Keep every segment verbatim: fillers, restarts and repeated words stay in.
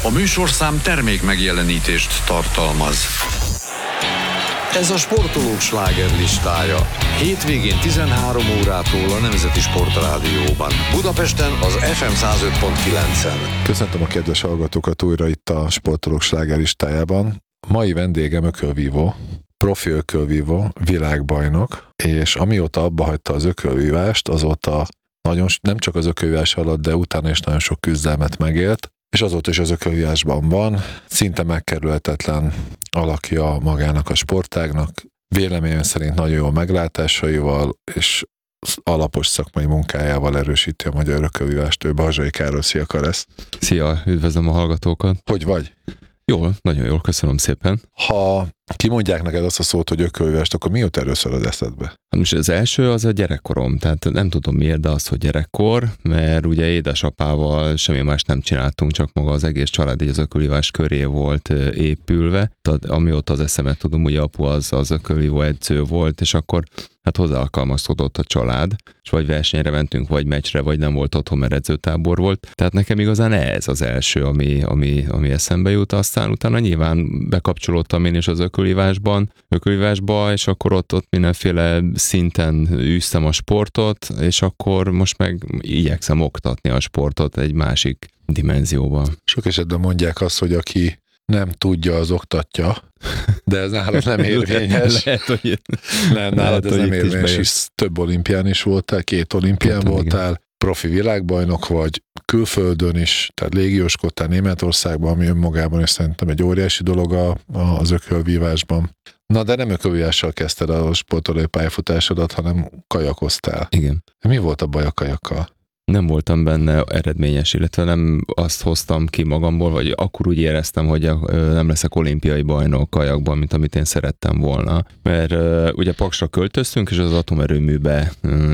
A műsorszám termék megjelenítést tartalmaz. Ez a sportolók slágerlistája. Hétvégén tizenhárom órától a Nemzeti Sportrádióban. Budapesten az ef em száz öt pont kilencen. Köszöntöm a kedves hallgatókat újra itt a sportolók slágerlistájában. Mai vendégem ökölvívó, profi ökölvívó, világbajnok, és amióta abba hagyta az ökölvívást, azóta nagyon, nem csak az ökölvívás alatt, de utána is nagyon sok küzdelmet megélt, és azóta is az ökölvívásban van, szinte megkerülhetetlen alakja magának a sportágnak, véleményem szerint nagyon jó meglátásaival, és alapos szakmai munkájával erősíti a magyar ökölvívást. Ő Balzsai Károly. Szia, Karesz! Szia, üdvözlöm a hallgatókat! Hogy vagy? Jól, nagyon jól, köszönöm szépen. Ha kimondják neked azt a szót, hogy ökölvívást, akkor mi jut először az eszedbe? Hát most az első az a gyerekkorom, tehát nem tudom miért, de az, hogy gyerekkor, mert ugye édesapával semmi más nem csináltunk, csak maga az egész család így az ökölvívás köré volt épülve. Tehát amióta az eszemet tudom, ugye apu az, az ökölvívó edző volt, és akkor hát hozzá alkalmazkodott a család, és vagy versenyre mentünk, vagy meccsre, vagy nem volt otthon, mert edzőtábor volt. Tehát nekem igazán ez az első, ami, ami, ami eszembe jut. Aztán utána nyilván bekapcsolódtam én is az ökölvívásban, ökölvívásba, és akkor ott, ott mindenféle szinten űztem a sportot, és akkor most meg igyekszem oktatni a sportot egy másik dimenzióban. Sok esetben mondják azt, hogy aki nem tudja, az oktatja, de ez nálad nem érvényes. Lehet, hogy nem, nálad ez nem érvényes, és több olimpián is voltál, két olimpián Ponton, voltál, igen. Profi világbajnok vagy, külföldön is, tehát légióskodtál Németországban, ami önmagában is szerintem egy óriási dolog a, a, az ökölvívásban. Na, de nem ökölvívással kezdted a sportolói pályafutásodat, hanem kajakoztál. Igen. Mi volt a baj a kajakkal? Nem voltam benne eredményes, illetve nem azt hoztam ki magamból, vagy akkor úgy éreztem, hogy nem leszek olimpiai bajnok kajakban, mint amit én szerettem volna. Mert ugye Paksra költöztünk, és az atomerőműbe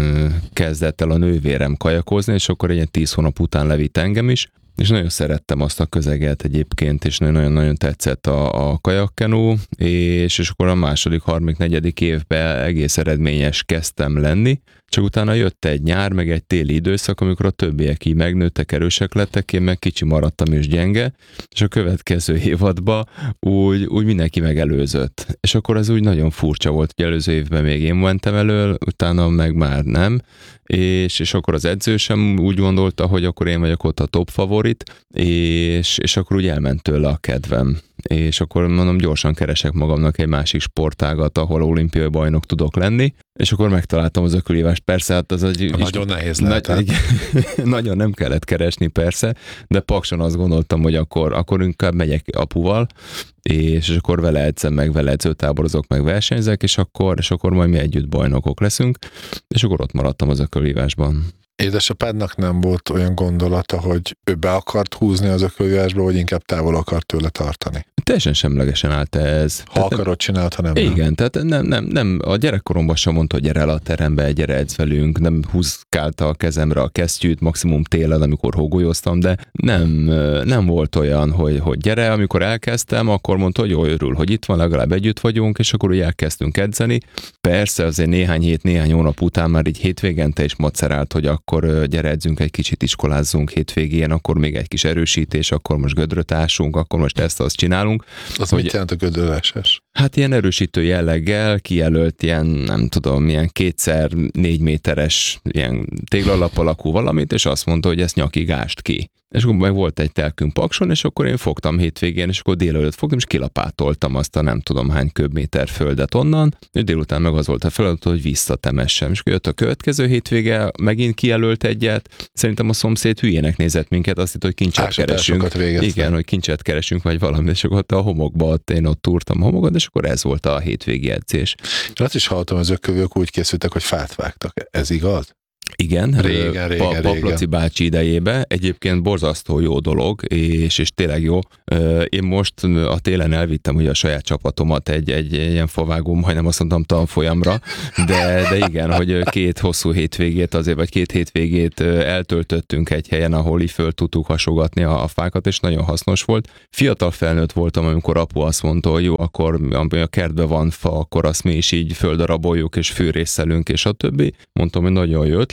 kezdett el a nővérem kajakozni, és akkor egy tíz hónap után levitt engem is, és nagyon szerettem azt a közeget egyébként, és nagyon-nagyon tetszett a, a kajakkenú, és, és akkor a második, harmadik, negyedik évben egész eredményes kezdtem lenni, csak utána jött egy nyár, meg egy téli időszak, amikor a többiek így megnőttek, erősek lettek, én meg kicsi maradtam és gyenge, és a következő évadban úgy, úgy mindenki megelőzött. És akkor ez úgy nagyon furcsa volt, hogy előző évben még én mentem elől, utána meg már nem, és, és akkor az edző sem úgy gondolta, hogy akkor én vagyok ott a top favorit, és, és akkor úgy elment tőle a kedvem. És akkor mondom, gyorsan keresek magamnak egy másik sportágat, ahol olimpiai bajnok tudok lenni, és akkor megtaláltam az ökölvívást. Persze, hát az egy... Nagyon is, nehéz lehet. Nagy, nagyon nem kellett keresni, persze, de Pakson azt gondoltam, hogy akkor, akkor inkább megyek apuval, és, és akkor vele edzem, meg vele edzőtáborozok, meg versenyzek, és akkor, és akkor majd mi együtt bajnokok leszünk, és akkor ott maradtam az ökölvívásban. Édesapádnak nem volt olyan gondolata, hogy ő be akart húzni az ökölvívásba, vagy inkább távol akart tőle tartani? Teljesen semlegesen állt ez. Ha tehát akarod, csinált, ha nem. Igen, nem. tehát nem, nem, nem, a gyerekkoromban sem mondta, hogy gyere el a terembe, gyere edz velünk, nem húzkálta a kezemre a kesztyűt, maximum télen, amikor hógolyoztam, de nem, nem volt olyan, hogy, hogy gyere, amikor elkezdtem, akkor mondta, hogy jó, örül, hogy itt van, legalább együtt vagyunk, és akkor úgy elkezdtünk edzeni. Persze azért néhány hét, néhány hónap után már így hétvégente is macerált, hogy akkor gyere edzünk egy kicsit, iskolázzunk hétvégén, akkor még egy kis erősítés, akkor most gödröt ásunk, akkor most ezt azt csinálunk. Az hogy, mit jelent a gödrölásás? Hát ilyen erősítő jelleggel kijelölt ilyen, nem tudom, ilyen kétszer négy méteres ilyen téglalap alakú valamit, és azt mondta, hogy ezt nyakig ást ki. És akkor meg volt egy telkünk Pakson, és akkor én fogtam hétvégén, és akkor délelőtt fogtam, és kilapátoltam azt a nem tudom hány köbméter földet onnan, és délután meg az volt a feladat, hogy visszatemessem. És akkor jött a következő hétvége, megint kijelölt egyet, szerintem a szomszéd hülyének nézett minket, azt hitt, hogy kincset keresünk. Igen, hogy kincset keresünk, vagy valami, és akkor ott a homokba, ott én ott túrtam a homokot, és akkor ez volt a hétvégi edzés. Én azt is hallottam, az ökölvők úgy készültek, hogy fát vágtak. Ez igaz? Igen, régen, régen, pa, Paplaci bácsi idejébe. Egyébként borzasztó jó dolog, és, és tényleg jó. Én most a télen elvittem ugye a saját csapatomat egy, egy ilyen favágó, majdnem azt mondtam tanfolyamra, de, de igen, hogy két hosszú hétvégét azért, vagy két hétvégét eltöltöttünk egy helyen, ahol így föl tudtuk hasogatni a, a fákat, és nagyon hasznos volt. Fiatal felnőtt voltam, amikor apu azt mondta, hogy jó, akkor ami a kertben van fa, akkor azt mi is így földaraboljuk, és fűrészelünk, és a többi. Mondtam, hogy nagyon jó ötlet,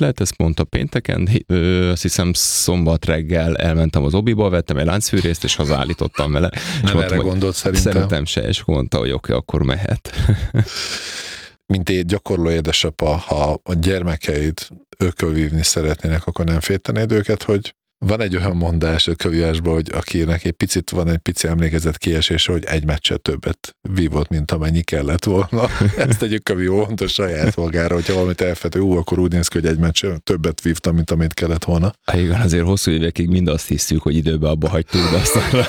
kellett, ezt mondta pénteken, ö, azt hiszem szombat reggel elmentem az obiba, vettem egy láncfűrészt, és hazállítottam vele. Nem erre gondolt szerintem. Szerintem se, és mondta, hogy oké, okay, akkor mehet. Mint egy gyakorló édesapa, ha a gyermekeid ökölvívni szeretnének, akkor nem féltenéd őket, hogy van egy olyan mondás a kövívásban, hogy akinek egy picit van egy pici emlékezet kiesése, hogy egy meccset többet vívott, mint amennyi kellett volna. Ezt egy kövívó mondta saját magára, hogyha valamit elfető, ú, akkor úgy néz ki, hogy egy meccset többet vívtam, mint amit kellett volna. Igen, azért hosszú évekig mind azt hiszük, hogy időben abba hagytuk, de aztán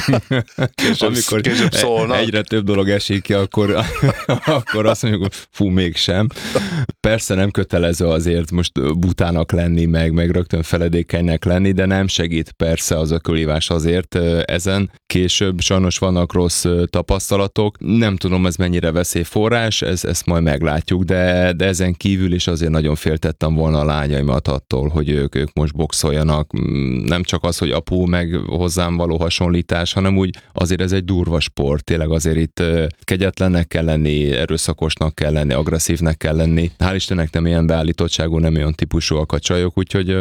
később, amikor később szólnak. Egyre több dolog esik ki, akkor, akkor azt mondjuk, hogy fú, mégsem. Persze nem kötelező azért most butának lenni, meg, meg rögtön feledékenynek lenni, de nem segít persze az ökölívás azért ezen. Később sajnos vannak rossz tapasztalatok. Nem tudom, ez mennyire veszélyforrás, ez, ezt majd meglátjuk, de, de ezen kívül is azért nagyon féltettem volna a lányaimat attól, hogy ők, ők most boxoljanak. Nem csak az, hogy apu meg hozzám való hasonlítás, hanem úgy azért ez egy durva sport. Tényleg azért itt kegyetlennek kell lenni, erőszakosnak kell lenni, agresszívnek kell lenni. Hál' Istennek nem ilyen beállítottságú, nem olyan típusúak a csajok, úgyhogy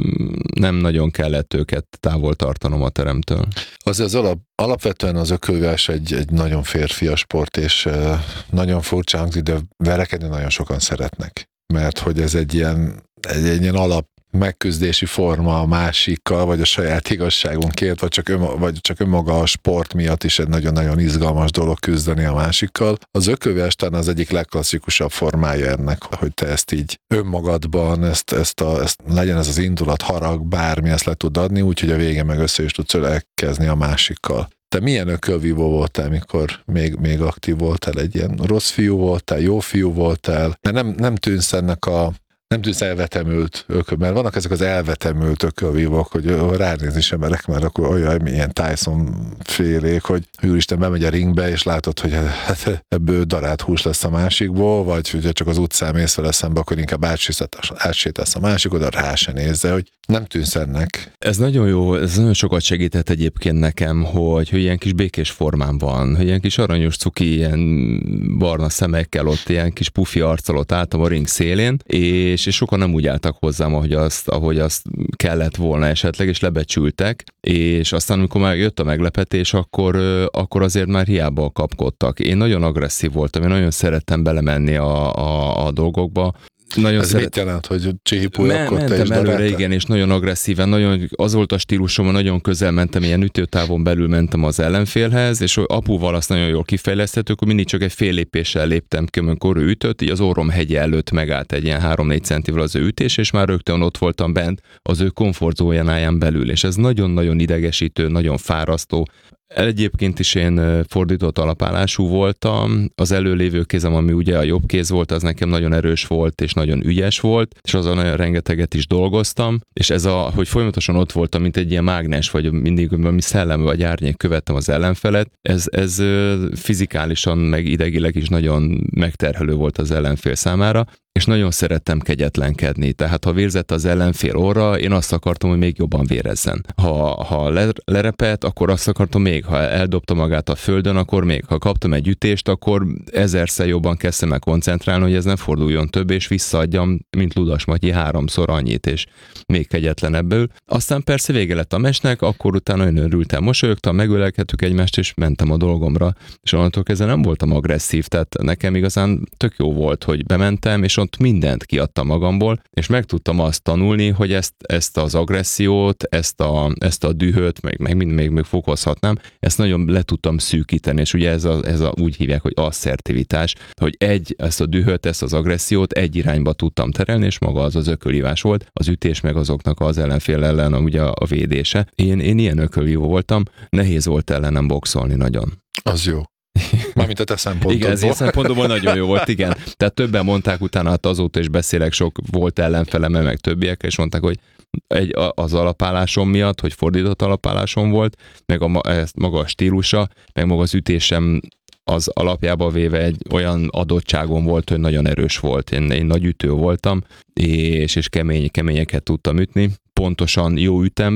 nem nagyon kellett őket távol tartanom a teremtől. Azért az alap, alapvetően az ökölvívás egy, egy nagyon férfias sport, és uh, nagyon furcsa hangzik, de verekedni nagyon sokan szeretnek. Mert hogy ez egy ilyen, egy, egy ilyen alap megküzdési forma a másikkal, vagy a saját igazságunkért, vagy csak, ön, vagy csak önmaga a sport miatt is egy nagyon-nagyon izgalmas dolog küzdeni a másikkal. Az ökölvívás talán az egyik legklasszikusabb formája ennek, hogy te ezt így önmagadban, ezt, ezt, a, ezt legyen ez az indulat, harag, bármi, ezt le tud adni, úgyhogy a végén meg össze is tudsz ölelkezni a másikkal. Te milyen ökölvívó voltál, mikor még, még aktív voltál? Egy ilyen rossz fiú voltál, jó fiú voltál? Mert nem, nem tűnsz ennek a Nem tűnsz elvetemült ököl, mert vannak ezek az elvetemült ökölvívók, hogy ránézni sem merek, mert akkor olyan ilyen Tyson félék, hogy úristen bemegy a ringbe, és látod, hogy hát ebből darált hús lesz a másikból, vagy hogyha csak az utcán mész vele szembe, akkor inkább átsétálsz a másik oda, rá se nézze, hogy nem tűnsz ennek. Ez nagyon jó, ez nagyon sokat segített egyébként nekem, hogy, hogy ilyen kis békés formán van, hogy ilyen kis aranyos cuki, ilyen barna szemekkel ott, ilyen kis pufi arccal ott álltam a ring szélén, és, és sokan nem úgy álltak hozzám, ahogy azt, ahogy azt kellett volna esetleg, és lebecsültek, és aztán amikor már jött a meglepetés, akkor, akkor azért már hiába kapkodtak. Én nagyon agresszív voltam, én nagyon szerettem belemenni a, a, a dolgokba. Nagyon Ez szeret... mit jelent, hogy csihipúj, Me- akkor te is mentem előre, daráltál? igen, és nagyon agresszíven, nagyon, az volt a stílusom, nagyon közel mentem, ilyen ütőtávon belül mentem az ellenfélhez, és apuval azt nagyon jól kifejlesztettük, akkor mindig csak egy fél lépéssel léptem ki, amikor ő ütött, így az orrom hegye előtt megállt egy ilyen három-négy centivel az ő ütés, és már rögtön ott voltam bent az ő komfortzónáján belül, és ez nagyon-nagyon idegesítő, nagyon fárasztó. Egyébként is én fordított alapállású voltam, az előlévő kézem, ami ugye a jobb kéz volt, az nekem nagyon erős volt, és nagyon ügyes volt, és azon nagyon rengeteget is dolgoztam, és ez a, hogy folyamatosan ott voltam, mint egy ilyen mágnes, vagy mindig valami szellem vagy árnyék követtem az ellenfelet, ez, ez fizikálisan, meg idegileg is nagyon megterhelő volt az ellenfél számára, és nagyon szerettem kegyetlenkedni. Tehát ha vérzett az ellenfél orra, én azt akartam, hogy még jobban vérezzen. Ha, ha lerepett, akkor azt akartam még. Ha eldobta magát a földön, akkor még. Ha kaptam egy ütést, akkor ezerszer jobban kezdtem el koncentrálni, hogy ez ne forduljon több, és visszaadjam, mint Ludas Matyi, háromszor annyit, és még kegyetlenebből. Aztán persze vége lett a mesnek, akkor utána nagyon örültem, mosolyogtam, megölelkedtük egymást, és mentem a dolgomra. És onnantól kezdve nem voltam agresszív, tehát nekem igazán tök jó volt, hogy bementem, és ott mindent kiadtam magamból, és meg tudtam azt tanulni, hogy ezt, ezt az agressziót, ezt a, ezt a dühöt, meg, meg mind még, még fokozhatnám, ezt nagyon le tudtam szűkíteni, és ugye ez, a, ez a, úgy hívják, hogy asszertivitás, hogy egy, ezt a dühöt, ezt az agressziót egy irányba tudtam terelni, és maga az az ökölívás volt, az ütés meg azoknak az ellenfél ellen ugye a védése. Én, én ilyen ökölívó voltam, nehéz volt ellenem boxolni nagyon. Az jó. Mármint a te szempontodból. Igen, ezért szempontból nagyon jó volt, igen. Tehát többen mondták utána, hát azóta is beszélek, sok volt ellenfelem, meg többiek, és mondták, hogy egy, az alapállásom miatt, hogy fordított alapállásom volt, meg a, ezt maga a stílusa, meg maga az ütésem az alapjába véve egy olyan adottságom volt, hogy nagyon erős volt. Én, én nagy ütő voltam, és, és kemény, keményeket tudtam ütni, pontosan jó ütembe,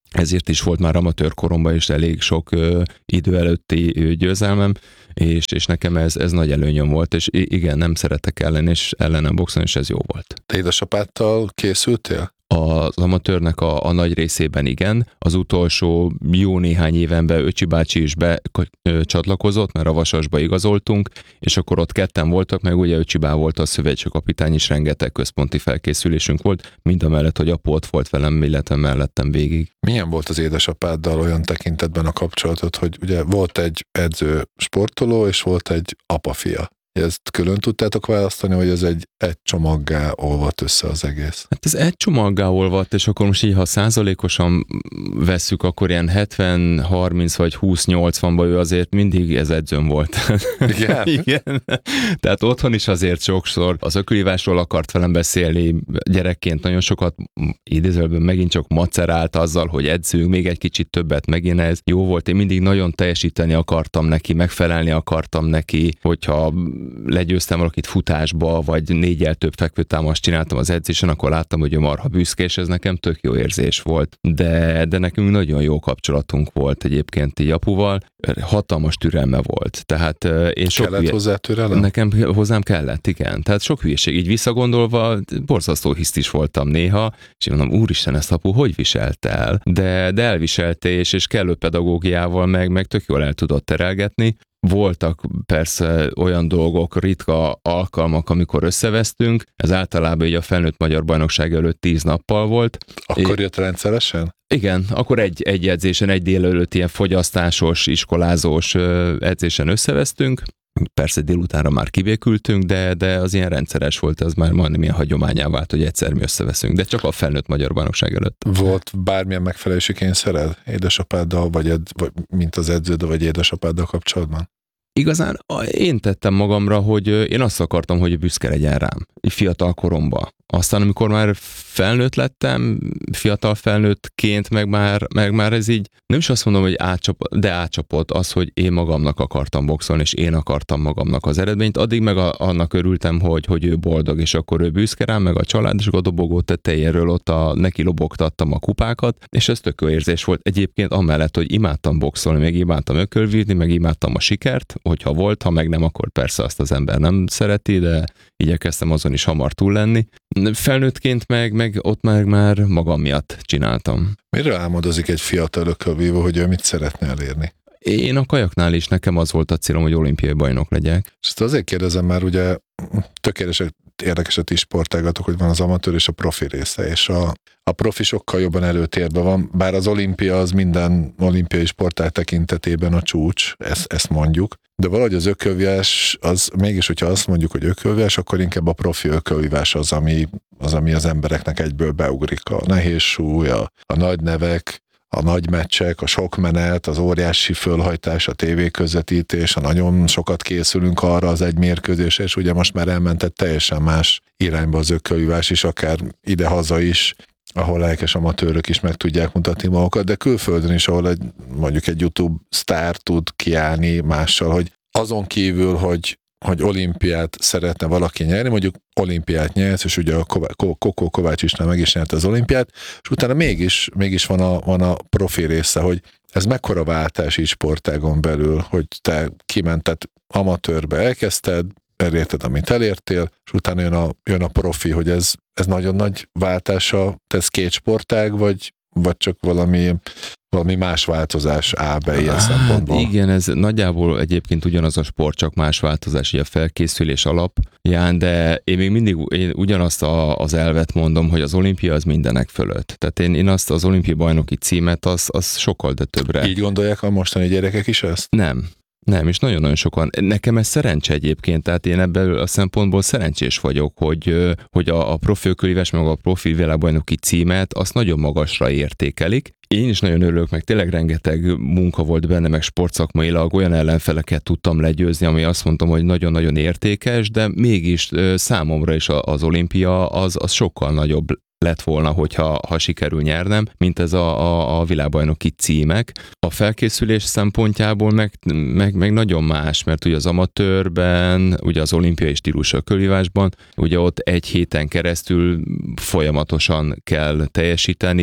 ezért is volt már amatőr koromban is elég sok ö, idő előtti ö, győzelmem, és, és nekem ez, ez nagy előnyöm volt, és igen, nem szeretek ellen, és ellenem boxolni, és ez jó volt. Te édesapádtal készültél? Az amatőrnek a, a nagy részében igen. Az utolsó jó néhány évenben Öcsi bácsi is becsatlakozott, mert a Vasasba igazoltunk, és akkor ott ketten voltak, meg ugye Öcsi bá volt a szövetségkapitány, és rengeteg központi felkészülésünk volt, mind a mellett, hogy apu ott volt velem, illetve mellettem végig. Milyen volt az édesapáddal olyan tekintetben a kapcsolatod, hogy ugye volt egy edző sportoló, és volt egy apa-fia? Ezt külön tudtátok választani, vagy ez egy, egy csomaggá olvadt össze az egész? Hát ez egy csomaggá olvadt, és akkor most így, ha százalékosan vesszük, akkor ilyen hetven harminc vagy húsz nyolcvanban ő azért mindig ez edzőm volt. Igen? Igen. Tehát otthon is azért sokszor az ökölhívásról akart velem beszélni, gyerekként nagyon sokat idézőjelben megint csak macerált azzal, hogy edzünk, még egy kicsit többet, megint ez jó volt. Én mindig nagyon teljesíteni akartam neki, megfelelni akartam neki, hogyha legyőztem valakit futásba, vagy négyel több fekvőtámaszt csináltam az edzésen, akkor láttam, hogy ő marha büszke, és ez nekem tök jó érzés volt. De, de nekünk nagyon jó kapcsolatunk volt egyébként így apuval, hatalmas türelme volt. Tehát én sok kellett hülye... hozzá türelem? Nekem hozzám kellett, igen. Tehát sok hülyeség. Így visszagondolva, borzasztó hisztis voltam néha, és én mondom, úristen, ezt apu hogy viselt el? De, de elviselte, és, és kellő pedagógiával meg, meg tök jól el tudott terelgetni. Voltak persze olyan dolgok, ritka alkalmak, amikor összevesztünk, ez általában így a felnőtt magyar bajnokság előtt tíz nappal volt. Akkor jött rendszeresen? Igen, akkor egy, egy edzésen, egy délelőtt ilyen fogyasztásos, iskolázós edzésen összevesztünk. Persze délutánra már kibékültünk, de, de az ilyen rendszeres volt, az már majdnem ilyen hagyományá vált, hogy egyszer mi összeveszünk, de csak a felnőtt magyar bajnokság előtt. Volt bármilyen megfelelési kényszered édesapáddal, vagy, ed, vagy mint az edződ, vagy édesapáddal kapcsolatban? Igazán én tettem magamra, hogy én azt akartam, hogy büszke legyen rám, fiatal koromban. Aztán, amikor már felnőtt lettem, fiatal felnőttként, meg már, meg már ez így, nem is azt mondom, hogy átcsapott, de átcsapott az, hogy én magamnak akartam boxolni, és én akartam magamnak az eredményt. Addig meg a, annak örültem, hogy, hogy ő boldog, és akkor ő büszke rám, meg a család, és a dobogó tetejéről ott a, neki lobogtattam a kupákat, és ez tök jó érzés volt. Egyébként amellett, hogy imádtam boxolni, meg imádtam ökölvívni, meg imádtam a sikert, hogyha volt, ha meg nem, akkor persze azt az ember nem szereti, de igyekeztem azon is hamar túl lenni. Felnőttként meg, meg ott meg már magam miatt csináltam. Miről álmodozik egy fiatal ökölvívó, hogy ő mit szeretne elérni? Én a kajaknál is, nekem az volt a célom, hogy olimpiai bajnok legyek. És ezt azért kérdezem, már ugye tökéletes, érdekeset is sportágatok, hogy van az amatőr és a profi része, és a, a profi sokkal jobban előtérben van, bár az olimpia az minden olimpiai sportág tekintetében a csúcs, ezt, ezt mondjuk, de valahogy az ökölvívás, az mégis, hogyha azt mondjuk, hogy ökölvívás, akkor inkább a profi ökölvívás az, ami az, ami az embereknek egyből beugrik. A nehéz súly, a, a nagy nevek, a nagy meccsek, a sok menet, az óriási fölhajtás, a tévéközvetítés, a nagyon sokat készülünk arra az egy mérkőzésre, és ugye most már elmentett teljesen más irányba az ökölvívás is, akár ide-haza is, ahol lelkes amatőrök is meg tudják mutatni magukat, de külföldön is, ahol egy, mondjuk egy YouTube sztár tud kiállni mással, hogy azon kívül, hogy hogy olimpiát szeretne valaki nyerni, mondjuk olimpiát nyert, és ugye a Kokó Kovács is meg is nyert az olimpiát, és utána mégis, mégis van, a, van a profi része, hogy ez mekkora váltás így sportágon belül, hogy te kimented amatőrbe, elkezdted, elérted, amit elértél, és utána jön a, jön a profi, hogy ez, ez nagyon nagy váltása, ez két sportág, vagy, vagy csak valami, valami más változás A, B, ilyen hát, szempontból. Igen, ez nagyjából egyébként ugyanaz a sport, csak más változás, így a felkészülés alapján, de én még mindig én ugyanazt a, az elvet mondom, hogy az olimpia az mindenek fölött. Tehát én, én azt az olimpiai bajnoki címet, az, az sokkal de többre. Így gondolják a mostani gyerekek is ezt? Nem. Nem, és nagyon-nagyon sokan. Nekem ez szerencse egyébként, tehát én ebből a szempontból szerencsés vagyok, hogy, hogy a, a profi ökölvívás, meg a profi világbajnoki címet azt nagyon magasra értékelik. Én is nagyon örülök, meg tényleg rengeteg munka volt benne, meg sportszakmailag olyan ellenfeleket tudtam legyőzni, ami azt mondtam, hogy nagyon-nagyon értékes, de mégis számomra is az olimpia az, az sokkal nagyobb lett volna, hogyha ha sikerül nyernem, mint ez a, a, a világbajnoki címek. A felkészülés szempontjából meg, meg, meg nagyon más, mert ugye az amatőrben, ugye az olimpiai stílus ökölvívásban, ugye ott egy héten keresztül folyamatosan kell teljesíteni,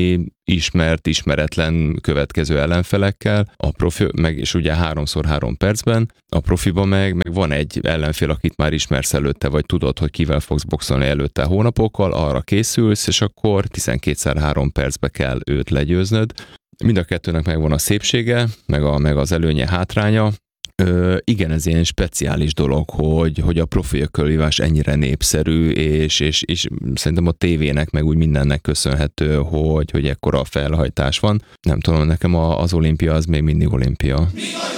ismert, ismeretlen következő ellenfelekkel, a profi, meg és ugye háromszor három percben, a profiban meg, meg van egy ellenfél, akit már ismersz előtte, vagy tudod, hogy kivel fogsz boxolni előtte hónapokkal, arra készülsz, és akkor tizenkétszer három percbe kell őt legyőznöd. Mind a kettőnek megvan a szépsége, meg, a, meg az előnye, hátránya. Ö, igen, ez ilyen speciális dolog, hogy, hogy a profi ökölvívás ennyire népszerű, és, és, és szerintem a tévének meg úgy mindennek köszönhető, hogy, hogy ekkora felhajtás van. Nem tudom, nekem az olimpia az még mindig olimpia.